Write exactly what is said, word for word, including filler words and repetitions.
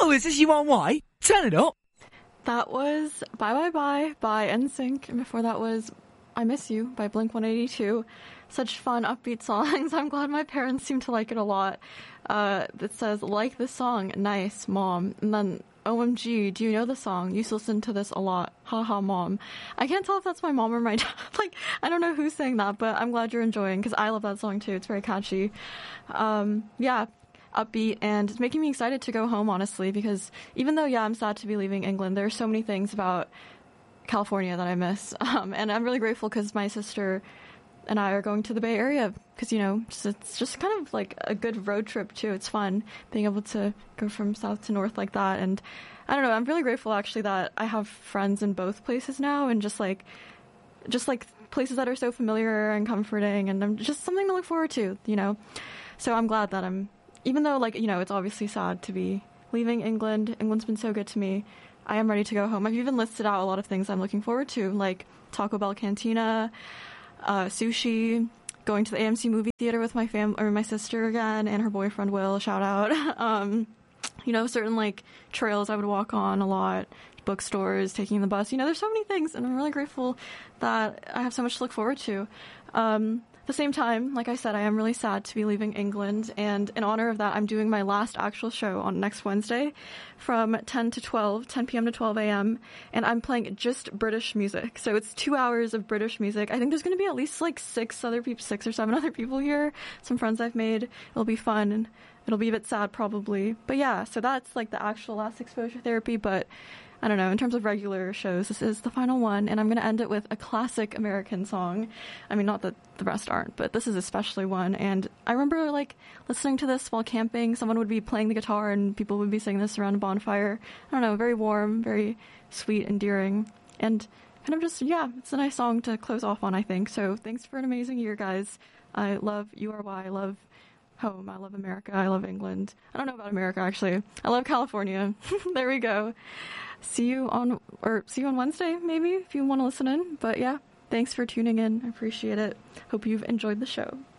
Oh, is this U R Y? Turn it up. That was Bye Bye Bye by N Sync, and before that was I Miss You by Blink one eighty-two. Such fun, upbeat songs. I'm glad my parents seem to like it a lot. Uh, it says, like this song, nice, mom. And then, O M G, do you know the song? You used to listen to this a lot. Haha, mom. I can't tell if that's my mom or my dad. Like, I don't know who's saying that, but I'm glad you're enjoying, because I love that song too. It's very catchy. Um, yeah, upbeat, and it's making me excited to go home, honestly, because even though, yeah, I'm sad to be leaving England, there are so many things about California that I miss. Um, and I'm really grateful because my sister and I are going to the Bay Area because, you know, just, it's just kind of like a good road trip too. It's fun being able to go from south to north like that. And I don't know, I'm really grateful actually that I have friends in both places now, and just like, just like places that are so familiar and comforting, and I'm just something to look forward to, you know? So I'm glad that I'm, even though, like, you know, it's obviously sad to be leaving England. England's been so good to me. I am ready to go home. I've even listed out a lot of things I'm looking forward to, like Taco Bell Cantina, uh, sushi, going to the A M C movie theater with my fam or my sister again, and her boyfriend Will, shout out. um, you know, certain like trails I would walk on a lot, bookstores, taking the bus. You know, there's so many things, and I'm really grateful that I have so much to look forward to. Um, At the same time, like I said, I am really sad to be leaving England, and in honor of that, I'm doing my last actual show on next Wednesday from ten to twelve, ten p.m. to twelve a.m., and I'm playing just British music. So it's two hours of British music. I think there's going to be at least like six other people, six or seven other people here, some friends I've made. It'll be fun, and it'll be a bit sad probably. But yeah, so that's like the actual last exposure therapy, but I don't know, in terms of regular shows, this is the final one, and I'm going to end it with a classic American song. I mean, not that the rest aren't, but this is especially one, and I remember, like, listening to this while camping. Someone would be playing the guitar, and people would be singing this around a bonfire. I don't know, very warm, very sweet, endearing, and kind of just, yeah, it's a nice song to close off on, I think. So thanks for an amazing year, guys. I love U R Y, I love home, I love America, I love England. I don't know about America, actually. I love California. There we go. See you on, or see you on Wednesday, maybe, if you want to listen in. But yeah, thanks for tuning in. I appreciate it. Hope you've enjoyed the show.